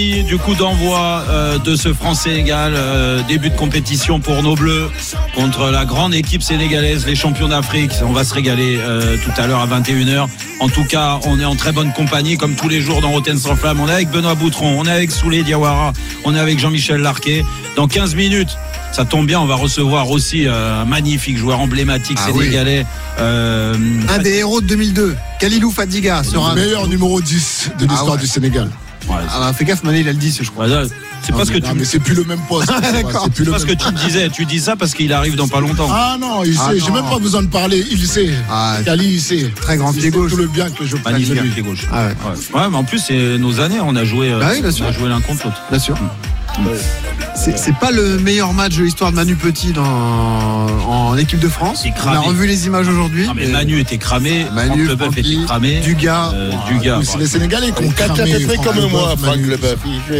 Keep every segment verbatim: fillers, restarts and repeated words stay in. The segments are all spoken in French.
Du coup d'envoi euh, de ce France-Sénégal, euh, début de compétition pour nos Bleus contre la grande équipe sénégalaise, les champions d'Afrique. On va se régaler euh, tout à l'heure à vingt et une heures. En tout cas, on est en très bonne compagnie comme tous les jours dans Rotten sans flamme. On est avec Benoît Boutron, on est avec Souley Diawara, on est avec Jean-Michel Larquet. Dans quinze minutes, ça tombe bien, on va recevoir aussi euh, un magnifique joueur emblématique ah sénégalais. Oui. Euh, un des héros de deux mille deux, Kalilou Fadiga sera le meilleur numéro dix de l'histoire ah ouais. du Sénégal. Ouais, ah, fais gaffe, Mané, il a le dix, je crois. Ouais, c'est non, pas ce que non, tu mais c'est plus le même poste. Ah, d'accord. C'est plus le pas ce que tu me disais. Tu dis ça parce qu'il arrive dans pas longtemps. Ah non, il sait. Ah, j'ai même pas besoin de parler. Il sait. Ah, Kali, il sait. Très grand pied gauche. Tout le bien que je fais. Magnifique pied gauche. Ah ouais. Ouais. ouais, mais en plus, c'est nos années. On a joué. Bah oui, bien sûr. On a joué l'un contre l'autre. Bien sûr. Mmh. Ouais. C'est, c'est pas le meilleur match de l'histoire de Manu Petit dans, en équipe de France. On a revu les images aujourd'hui. Non, mais Manu était cramé. Manu Leboeuf était cramé. Dugas. Euh, Dugas. C'est les Sénégalais qui ont cramé. Fait comme moi, Franck Leboeuf.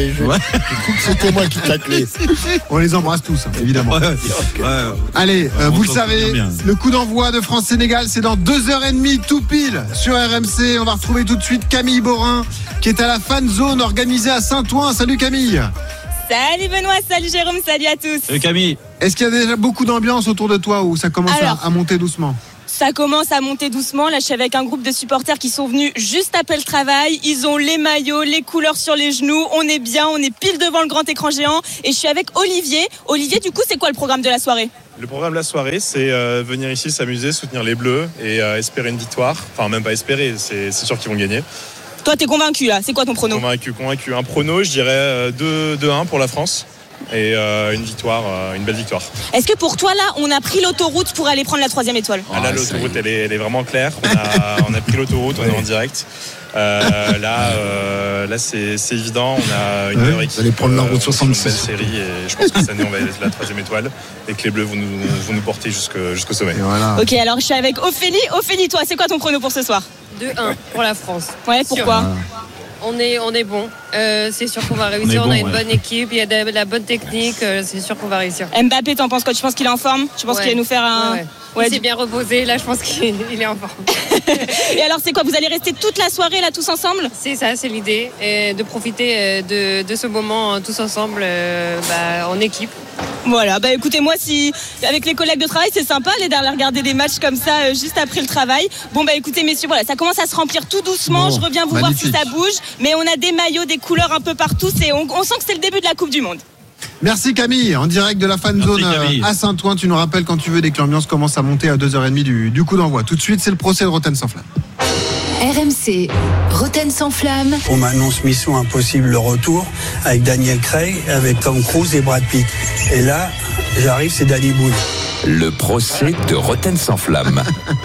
C'était moi qui taclais. On les embrasse tous, hein, évidemment. Ouais, okay. ouais. Allez, euh, vous le savez, le coup d'envoi de France-Sénégal, c'est dans deux heures trente tout pile sur R M C. On va retrouver tout de suite Camille Borin qui est à la fan zone organisée à Saint-Ouen. Salut Camille. Salut Benoît, salut Jérôme, salut à tous. Salut Camille. Est-ce qu'il y a déjà beaucoup d'ambiance autour de toi ou ça commence Alors, à, à monter doucement ? Ça commence à monter doucement. Là, je suis avec un groupe de supporters qui sont venus juste après le travail. Ils ont les maillots, les couleurs sur les genoux. On est bien, on est pile devant le grand écran géant. Et je suis avec Olivier. Olivier, du coup, c'est quoi le programme de la soirée ? Le programme de la soirée, c'est euh, venir ici s'amuser, soutenir les Bleus et euh, espérer une victoire. Enfin, même pas espérer, c'est, c'est sûr qu'ils vont gagner. Toi, t'es convaincu là, c'est quoi ton prono ? Convaincu, convaincu. Un prono, je dirais deux un pour la France et euh, une victoire, euh, une belle victoire. Est-ce que pour toi là, on a pris l'autoroute pour aller prendre la troisième étoile ? ah, Là, l'autoroute, elle est, elle est vraiment claire. On a, on a pris l'autoroute, on est en direct. Euh, là, euh, là c'est, c'est évident. On a une ouais, heure équipe. Vous allez prendre la route soixante-six. Une belle série et je pense que cette année, on va être la troisième étoile et que les Bleus vont nous, vont nous porter jusqu'au, jusqu'au sommet. Voilà. Ok, alors je suis avec Ophélie. Ophélie, toi, c'est quoi ton prono pour ce soir ? deux un pour la France. Ouais, pourquoi ? On est, on est bon. Euh, c'est sûr qu'on va réussir. On, bon, on a une ouais. bonne équipe. Il y a de, de la bonne technique. Euh, c'est sûr qu'on va réussir. Mbappé, t'en penses quoi ? Tu penses qu'il est en forme ? Tu penses ouais. qu'il va nous faire un. Ouais, ouais. Ouais, il s'est bien reposé. Là, je pense qu'il est en forme. Et alors, c'est quoi ? Vous allez rester toute la soirée là, tous ensemble ? C'est ça, c'est l'idée. Et de profiter de, de ce moment tous ensemble euh, bah, en équipe. Voilà, bah écoutez, moi, si avec les collègues de travail, c'est sympa aller d'aller regarder des matchs comme ça euh, juste après le travail. Bon, bah écoutez, messieurs, voilà, ça commence à se remplir tout doucement. Bon, je reviens vous magnifique. voir si ça bouge. Mais on a des maillots, des couleurs un peu partout. C'est, on, on sent que c'est le début de la Coupe du Monde. Merci Camille, en direct de la fan zone à Saint-Ouen. Tu nous rappelles quand tu veux dès que l'ambiance commence à monter à deux heures trente du, du coup d'envoi. Tout de suite, c'est le procès de Rotten sans flamme. R M C, Rotten sans flamme. On m'annonce Mission Impossible le retour avec Daniel Craig, avec Tom Cruise et Brad Pitt. Et là, j'arrive, c'est Danny Boone. Le procès de Rotten sans flamme.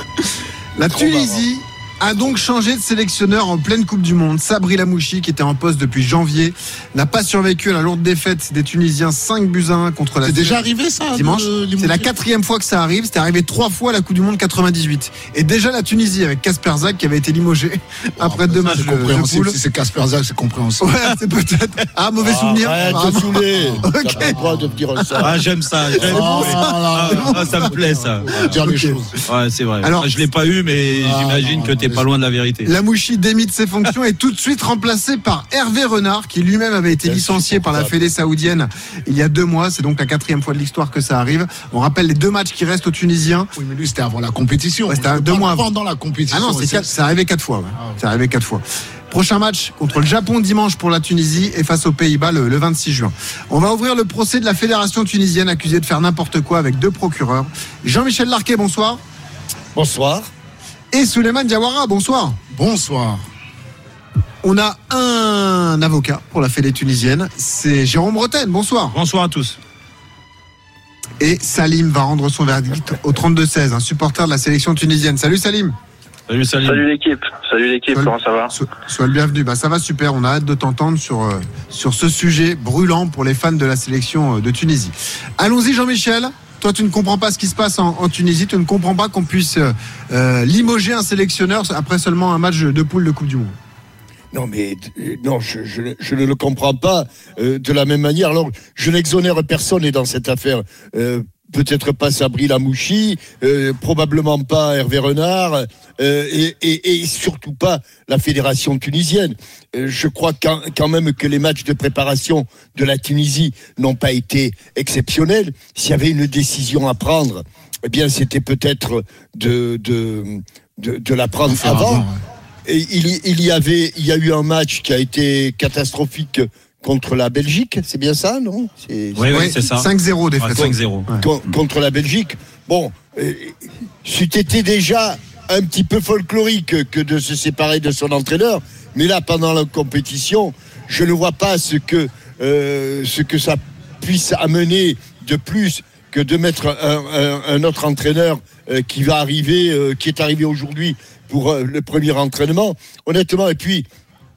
La Tunisie a donc changé de sélectionneur en pleine Coupe du Monde. Sabri Lamouchi, qui était en poste depuis janvier, n'a pas survécu à la lourde défaite des Tunisiens cinq buts à un contre la. C'est déjà arrivé ça dimanche. De, c'est la quatrième fois que ça arrive. C'était arrivé trois fois à la Coupe du Monde quatre-vingt-dix-huit. Et déjà la Tunisie avec Kasper Zak qui avait été limogé oh, après deux matchs de poule. Si c'est Kasper Zak, c'est compréhensible. Ouais, c'est peut-être. Ah, mauvais ah, souvenir. Arrête de saouler. Ok. T'as pas le droit de dire ça. Ah, j'aime ça. J'aime oh, ça. Ah, ah, ça me plaît ça. Dire okay. les choses. Ouais, c'est vrai. Alors, je l'ai pas eu, mais ah, j'imagine que t'es pas loin de la vérité. Lamouchi démis de ses fonctions et tout de suite remplacé par Hervé Renard, qui lui-même avait été licencié par la Fédé saoudienne il y a deux mois. C'est donc la quatrième fois de l'histoire que ça arrive. On rappelle les deux matchs qui restent aux Tunisiens. Oui, mais lui, c'était avant la compétition. Ouais, c'était deux mois avant. Pendant la compétition. Ah non, c'est, quatre, c'est arrivé quatre fois. Ouais. Ah, okay. C'est arrivé quatre fois. Prochain match contre le Japon dimanche pour la Tunisie et face aux Pays-Bas le, le vingt-six juin. On va ouvrir le procès de la fédération tunisienne accusée de faire n'importe quoi avec deux procureurs. Jean-Michel Larquet, bonsoir. Bonsoir. Et Souleymane Diawara, bonsoir. Bonsoir. On a un avocat pour la fédé tunisienne, c'est Jérôme Rotten, bonsoir. Bonsoir à tous. Et Salim va rendre son verdict au trente-deux seize, un supporter de la sélection tunisienne. Salut Salim. Salut Salim. Salut l'équipe. Salut l'équipe, sois comment ça va ? Sois, sois le bienvenu. Bah ça va super. On a hâte de t'entendre sur euh, sur ce sujet brûlant pour les fans de la sélection euh, de Tunisie. Allons-y Jean-Michel. Toi, tu ne comprends pas ce qui se passe en, en Tunisie. Tu ne comprends pas qu'on puisse euh, limoger un sélectionneur après seulement un match de poule de Coupe du Monde. Non, mais non, je, je, je ne le comprends pas euh, de la même manière. Alors, je n'exonère personne dans cette affaire. Euh, peut-être pas Sabri Lamouchi, euh, probablement pas Hervé Renard, euh, et, et, et surtout pas la fédération tunisienne. Euh, je crois quand, quand même que les matchs de préparation de la Tunisie n'ont pas été exceptionnels. S'il y avait une décision à prendre, eh bien c'était peut-être de, de, de, de la prendre avant. avant ouais. Et il, il y avait, il y a eu un match qui a été catastrophique contre la Belgique, c'est bien ça, non? c'est, Oui, oui, c'est ça. cinq zéro défaite. Ouais, cinq zéro. Ouais. Contre la Belgique. Bon, euh, c'était déjà un petit peu folklorique que de se séparer de son entraîneur, mais là, pendant la compétition, je ne vois pas ce que, euh, ce que ça puisse amener de plus que de mettre un, un, un autre entraîneur euh, qui va arriver, euh, qui est arrivé aujourd'hui pour euh, le premier entraînement. Honnêtement, et puis,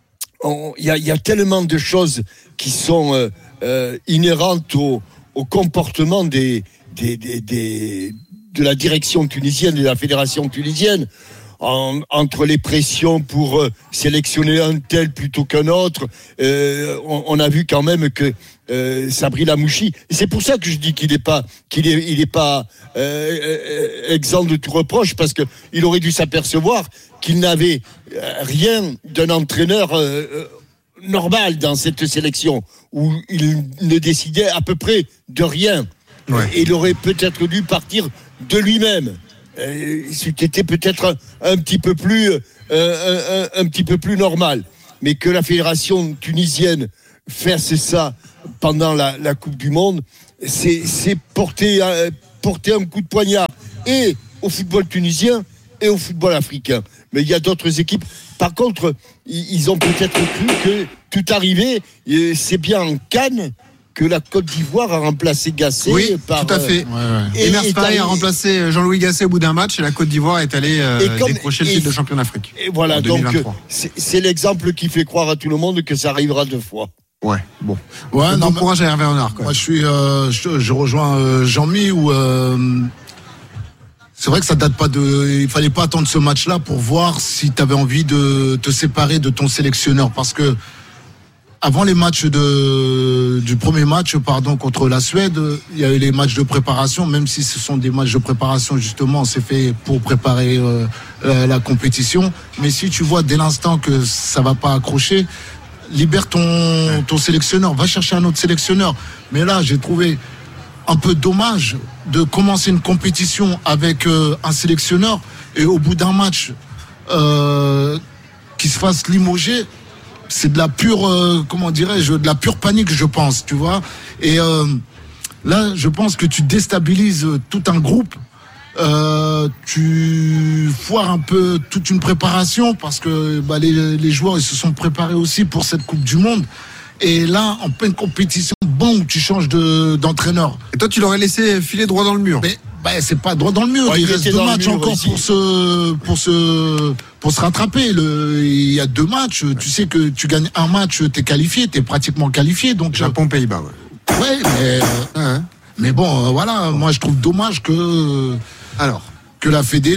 il y, y a tellement de choses qui sont euh, euh, inhérentes au, au comportement des, des, des, des, de la direction tunisienne et de la fédération tunisienne, en, entre les pressions pour euh, sélectionner un tel plutôt qu'un autre. Euh, on, on a vu quand même que euh, Sabri Lamouchi, et c'est pour ça que je dis qu'il n'est pas, qu'il est, il est pas euh, exempt de tout reproche, parce que il aurait dû s'apercevoir qu'il n'avait rien d'un entraîneur euh, normal dans cette sélection, où il ne décidait à peu près de rien. Ouais. Et il aurait peut-être dû partir de lui-même. C'était peut-être un, un petit peu plus, euh, un, un petit peu plus normal. Mais que la fédération tunisienne fasse ça pendant la, la Coupe du Monde, c'est, c'est porter, euh, porter un coup de poignard et au football tunisien et au football africain. Mais il y a d'autres équipes. Par contre, ils ont peut-être cru que tout arrivait. C'est bien en Cannes que la Côte d'Ivoire a remplacé Gasset. Oui, par, tout à fait. Euh, ouais, ouais. Emer Faé a remplacé Jean-Louis Gasset au bout d'un match et la Côte d'Ivoire est allée euh, comme, décrocher le titre de champion d'Afrique. Et voilà, donc c'est, c'est l'exemple qui fait croire à tout le monde que ça arrivera deux fois. Ouais, bon. Ouais, bon courage à Hervé Renard. Moi, je suis, euh, je, je rejoins euh, Jean-Mi où. Euh, C'est vrai que ça date pas de. Il fallait pas attendre ce match-là pour voir si tu avais envie de te séparer de ton sélectionneur, parce que avant les matchs de du premier match, pardon, contre la Suède, il y a eu les matchs de préparation. Même si ce sont des matchs de préparation, justement, c'est fait pour préparer euh, la, la compétition. Mais si tu vois dès l'instant que ça va pas accrocher, libère ton ton sélectionneur, va chercher un autre sélectionneur. Mais là, j'ai trouvé un peu dommage de commencer une compétition avec euh, un sélectionneur et au bout d'un match euh, qui se fasse limoger. C'est de la pure, euh, comment dirais-je, de la pure panique, je pense, tu vois. Et euh, là, je pense que tu déstabilises tout un groupe. Euh, tu foires un peu toute une préparation parce que bah, les, les joueurs ils se sont préparés aussi pour cette Coupe du Monde. Et là, en pleine compétition, bon, tu changes de, d'entraîneur. Et toi, tu l'aurais laissé filer droit dans le mur. Mais bah, c'est pas droit dans le mur. Ouais, il, il reste deux matchs encore aussi. pour se, pour se, pour se rattraper. Le, il y a deux matchs. Tu sais que tu gagnes un match, t'es qualifié, t'es pratiquement qualifié. Donc Japon, Pays-Bas. Ouais. Ouais, mais, ouais. mais bon, euh, voilà. Moi, je trouve dommage que. Alors. Que la Fédé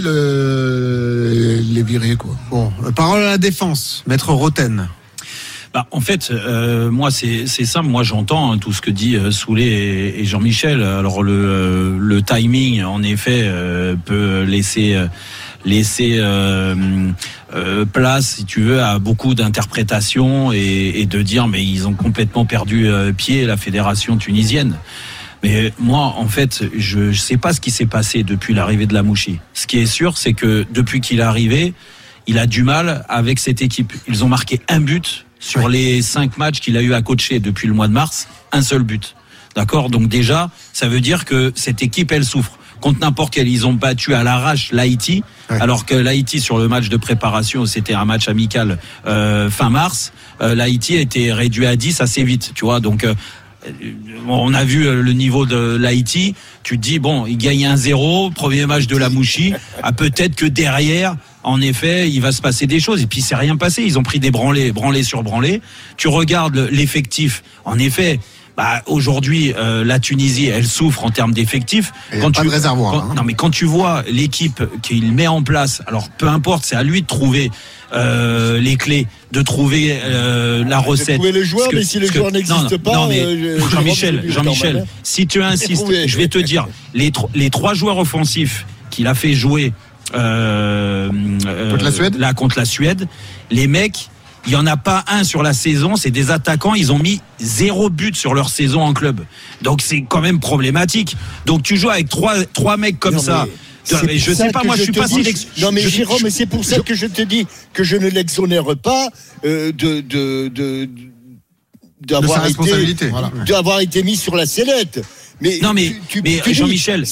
le, les virait, quoi. Bon, parole à la défense, Maître Roten. Bah, en fait, euh, moi, c'est, c'est simple. Moi, j'entends hein, tout ce que dit euh, Soulet et, et Jean-Michel. Alors, le, euh, le timing, en effet, euh, peut laisser, euh, laisser euh, euh, place, si tu veux, à beaucoup d'interprétations et, et de dire, mais ils ont complètement perdu euh, pied, la fédération tunisienne. Mais moi, en fait, je ne sais pas ce qui s'est passé depuis l'arrivée de Lamouchi. Ce qui est sûr, c'est que depuis qu'il est arrivé, il a du mal avec cette équipe. Ils ont marqué un but sur les cinq matchs qu'il a eu à coacher depuis le mois de mars, un seul but. D'accord ? Donc déjà, ça veut dire que cette équipe, elle souffre. Contre n'importe quel, ils ont battu à l'arrache l'Haïti, ouais. Alors que l'Haïti, sur le match de préparation, c'était un match amical euh, fin mars, euh, l'Haïti a été réduit à dix assez vite, tu vois. Donc, euh, on a vu le niveau de l'Haïti. Tu te dis, bon, il gagne un zéro, premier match de Lamouchi. Ah, peut-être que derrière, en effet, il va se passer des choses. Et puis, c'est rien passé. Ils ont pris des branlés, branlés sur branlés. Tu regardes l'effectif. En effet, Bah aujourd'hui, euh, la Tunisie, elle souffre en termes d'effectifs. Il n'y a pas tu, de réservoir. Quand, hein. Non, mais quand tu vois l'équipe qu'il met en place, alors peu importe, c'est à lui de trouver euh, les clés, de trouver euh, la recette. Trouver les joueurs, que, mais si les que, joueurs n'existent pas, non, mais euh, Jean-Michel, Jean-Michel, si tu insistes, je vais te dire, les, tro- les trois joueurs offensifs qu'il a fait jouer euh, contre la Suède, là contre la Suède, les mecs. Il n'y en a pas un sur la saison, c'est des attaquants, ils ont mis zéro but sur leur saison en club. Donc c'est quand même problématique. Donc tu joues avec trois, trois mecs comme non, ça. Mais je sais pas, moi je suis pas sélection. Non mais Jérôme, je, c'est pour ça je, que je te dis que je ne l'exonère pas euh, de, de, de, d'avoir de sa été, voilà. d'avoir été mis sur la sellette. Mais non mais, tu, tu, mais tu Jean-Michel.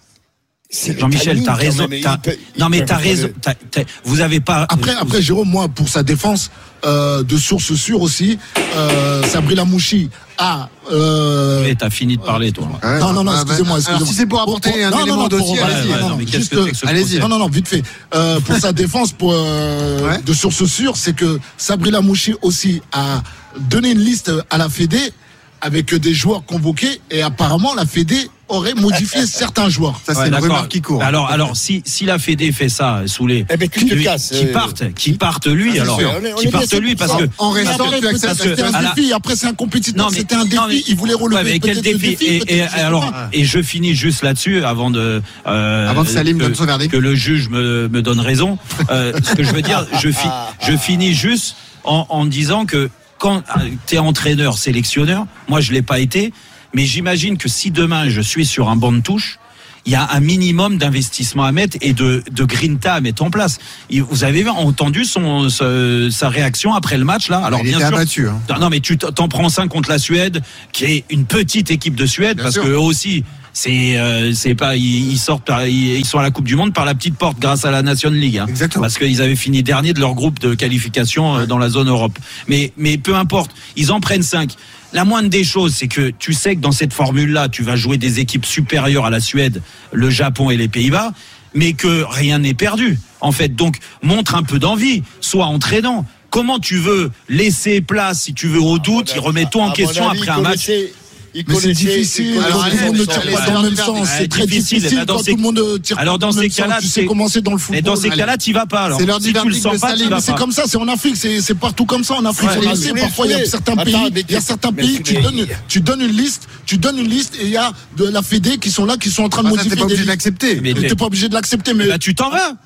C'est Jean-Michel, t'as raison. T'as... Non mais t'as raison. T'as, t'as... Vous avez pas. Après, après Jérôme, moi, pour sa défense, euh, de source sûre aussi, euh, Sabri Lamouchi a. Euh... Oui, t'as fini de parler, toi. Ouais, non, non, non, excusez-moi, excusez-moi. Alors, si c'est pour apporter pour, un non, élément non, dossier, pour, allez-y. Non, non, mais juste, qu'est-ce que c'est que allez-y. Non, non, non, vite fait. Euh, pour sa défense, pour euh, ouais. de source sûre, c'est que Sabri Lamouchi aussi a donné une liste à la Fédé avec des joueurs convoqués et apparemment la Fédé aurait modifié certains joueurs. Ça, c'est ouais, une d'accord. rumeur qui court. Alors, alors, si, si la Fédé fait ça, Soulé, eh ben, qui, casses, qui partent, qui partent lui, ah, alors, on qui partent lui, parce que, en restant, tu acceptes. C'était un la... défi, après c'est un compétiteur, non, mais, c'était un défi, non, mais, il voulait relever. Ouais, mais quel défi, défi et, et, alors, et je finis juste là-dessus, avant de, euh, avant que Salim que, donne son verdict. Que le juge me, me donne raison, euh, ce que je veux dire, je, fi, je finis juste en, en disant que quand t'es entraîneur, sélectionneur, moi je l'ai pas été, mais j'imagine que si demain je suis sur un banc de touche, il y a un minimum d'investissement à mettre et de, de grinta à mettre en place. Vous avez entendu son, sa, sa réaction après le match là. Alors il bien était sûr, abattu, hein. Non mais tu t'en prends cinq contre la Suède, qui est une petite équipe de Suède, bien parce sûr. Que eux aussi. C'est euh, c'est pas ils, ils sortent par, ils, ils sont à la Coupe du Monde par la petite porte grâce à la Nation League hein, exactement. Parce qu'ils avaient fini dernier de leur groupe de qualification euh, dans la zone Europe. Mais mais peu importe, ils en prennent cinq. La moindre des choses, c'est que tu sais que dans cette formule-là, tu vas jouer des équipes supérieures à la Suède, le Japon et les Pays-Bas, mais que rien n'est perdu. En fait, donc montre un peu d'envie, sois entraînant. Comment tu veux laisser place, si tu veux, au doute, il remet tout en question après un match. Mais c'est difficile. Alors, tout le monde ne tire pas dans le même sens. C'est très difficile quand tout le monde tire pas dans le même sens. Tu sais comment c'est dans le football. Et dans ces cas-là, tu vas pas. Alors, c'est l'heure du verdict de Salim. C'est comme ça. C'est en Afrique. C'est partout comme ça en Afrique. Parfois, il y a certains pays. Il y a certains pays. Tu donnes une liste. Tu donnes une liste et il y a de la Fédé qui sont là, qui sont en train de modifier. T'es pas obligé de l'accepter. T'es pas obligé de l'accepter. Mais tu t'en vas.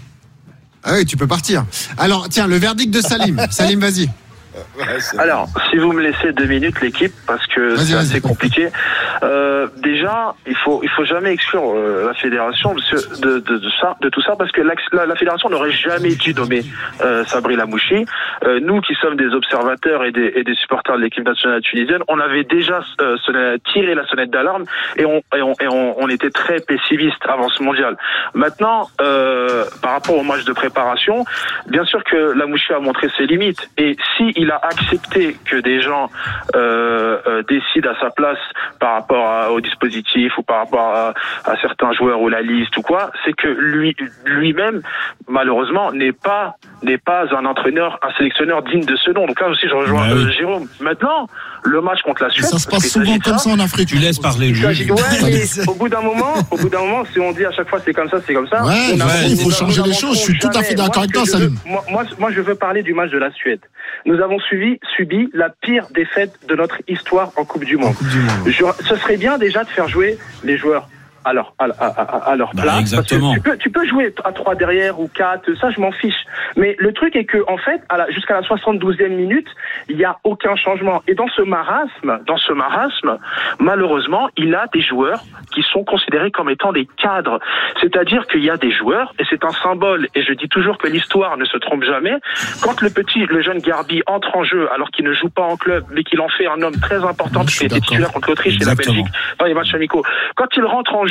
Ah oui, tu peux partir. Alors, tiens, le verdict de Salim. Salim, vas-y. Alors, si vous me laissez deux minutes, l'équipe, parce que vas-y, c'est vas-y. assez compliqué. Euh, déjà, il faut, il faut jamais exclure euh, la fédération de, de, de, de ça, de tout ça, parce que la, la, la fédération n'aurait jamais dû nommer euh, Sabri Lamouchi. Euh, nous, qui sommes des observateurs et des, et des supporters de l'équipe nationale tunisienne, on avait déjà euh, sonné, tiré la sonnette d'alarme et on, et on, et on, on était très pessimiste avant ce mondial. Maintenant, euh, par rapport au match de préparation, bien sûr que Lamouchi a montré ses limites, et si il a accepté que des gens euh, euh, décident à sa place par rapport à, au dispositif ou par rapport à, à certains joueurs ou la liste ou quoi, c'est que lui lui-même malheureusement n'est pas n'est pas un entraîneur, un sélectionneur digne de ce nom. Donc là aussi je rejoins euh, Jérôme. Maintenant, le match contre la Suède, ça se passe souvent comme ça en Afrique. Tu laisses parler le juge. Ouais, mais au bout d'un moment, au bout d'un moment, si on dit à chaque fois c'est comme ça, c'est comme ça. Ouais, ouais, il faut changer les choses. Je suis tout à fait d'accord avec toi, Salim. Moi, moi, moi, je veux parler du match de la Suède. Nous avons suivi, subi la pire défaite de notre histoire en Coupe du Monde. Coupe du monde. Je, ce serait bien déjà de faire jouer les joueurs à leur, à, à, à leur place. Bah, exactement. Parce que tu, peux, tu peux jouer à trois derrière ou quatre, ça je m'en fiche. Mais le truc est que en fait, à la, jusqu'à la soixante-douzième minute, il n'y a aucun changement. Et dans ce marasme, dans ce marasme, malheureusement, il a des joueurs qui sont considérés comme étant des cadres. C'est-à-dire qu'il y a des joueurs, et c'est un symbole, et je dis toujours que l'histoire ne se trompe jamais, quand le petit, le jeune Garbi entre en jeu, alors qu'il ne joue pas en club, mais qu'il en fait un homme très important, qui a été titulaire contre l'Autriche et la Belgique dans les matchs amicaux, quand il rentre en jeu,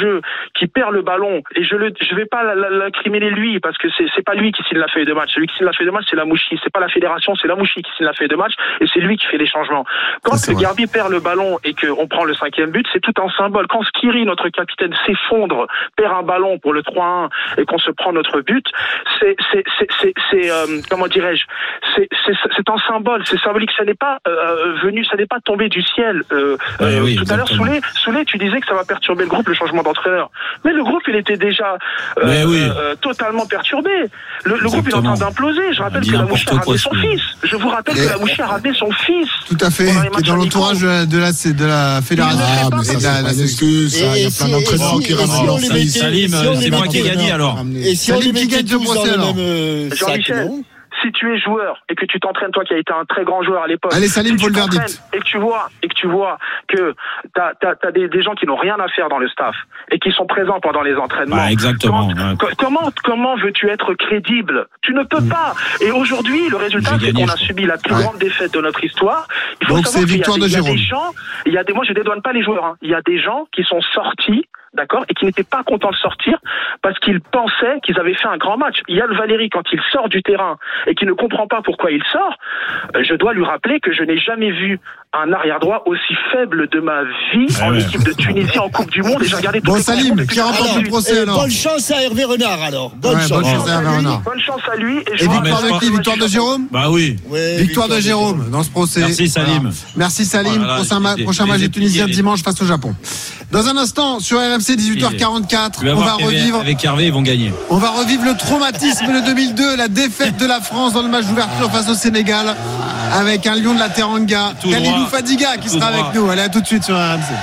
jeu qui perd le ballon, et je le, je vais pas l'incriminer lui, parce que c'est, c'est pas lui qui signe la feuille de match. Celui qui signe la feuille de match, c'est la Mouchi. C'est pas la fédération, c'est la Mouchi qui signe la feuille de match, et c'est lui qui fait les changements. Quand le Garbi perd le ballon et qu'on prend le cinquième but, c'est tout un symbole. Quand Skiri, notre capitaine, s'effondre, perd un ballon pour le trois un et qu'on se prend notre but, c'est, c'est, c'est, c'est, c'est euh, comment dirais-je, c'est, c'est, c'est un symbole, c'est symbolique. Ça n'est pas euh, venu, ça n'est pas tombé du ciel. Euh, euh, oui, tout exactement. À l'heure, Soulé, Soulé, tu disais que ça va perturber le groupe, le changement d'entraîneur. Mais le groupe, il était déjà euh, oui. euh, totalement perturbé. Le, le groupe est en train d'imploser. Je rappelle que la Mouchi a ramené son fils. Je vous rappelle que la Mouchi a ramené son fils. Tout à fait. Qui est dans l'entourage de la, de la fédération. Ah, mais ça, c'est pas une excuse. Il y a plein d'entraîneurs qui ramènent leur fils. Salim, c'est moi qui ai gagné alors. Et si Salim qui gagne ce procès alors. Jean-Michel, si tu es joueur et que tu t'entraînes, toi qui as été un très grand joueur à l'époque. Allez, Salim, si faut le verdict. Et que tu vois, et que tu vois que t'as, t'as, t'as des, des gens qui n'ont rien à faire dans le staff et qui sont présents pendant les entraînements. Ah, exactement. Comment, ouais. comment, comment veux-tu être crédible? Tu ne peux mmh. pas. Et aujourd'hui, le résultat, J'ai c'est gagné, qu'on a subi la plus ouais. grande défaite de notre histoire. Il faut Donc savoir c'est victoire de il y a des, Jérôme. Il y a des gens, il y a des, moi je dédouane pas les joueurs, hein. Il y a des gens qui sont sortis, d'accord, et qui n'étaient pas contents de sortir parce qu'ils pensaient qu'ils avaient fait un grand match. Yann Valéry, quand il sort du terrain et qui ne comprend pas pourquoi il sort, je dois lui rappeler que je n'ai jamais vu un arrière-droit aussi faible de ma vie ah en ouais. équipe de Tunisie en Coupe du Monde, et j'ai regardé tout bon, le Salim, qui remporte le procès alors. Bonne chance à Hervé Renard alors. Bonne, ouais, chance. bonne chance à Hervé Renard. Bonne chance à lui. Et, et victoire de qui? Victoire de Jérôme? Bah oui. Ouais, victoire, victoire de Jérôme, Jérôme dans ce procès. Merci Salim. Voilà. Merci Salim. Voilà, prochain, ma- prochain match des Tunisiens dimanche face au Japon. Dans un instant, sur R M C, dix-huit heures quarante-quatre, on va revivre. Avec Hervé, ils vont gagner. On va revivre le traumatisme de deux mille deux, la défaite de la France dans le match d'ouverture face au Sénégal, avec un lion de la Teranga, Khalilou Fadiga, qui sera avec nous. Allez, à tout de suite sur R M C.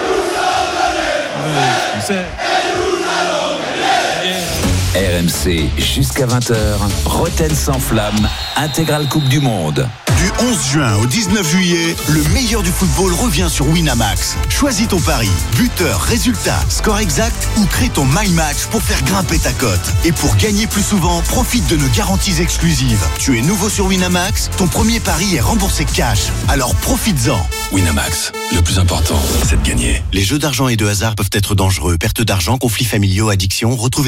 R M C jusqu'à vingt heures, Roten sans flamme, intégrale Coupe du Monde. Du onze juin au dix-neuf juillet, le meilleur du football revient sur Winamax. Choisis ton pari, buteur, résultat, score exact ou crée ton My Match pour faire grimper ta cote. Et pour gagner plus souvent, profite de nos garanties exclusives. Tu es nouveau sur Winamax, ton premier pari est remboursé cash. Alors profites-en. Winamax, le plus important, c'est de gagner. Les jeux d'argent et de hasard peuvent être dangereux. Perte d'argent, conflits familiaux, addiction, retrouvez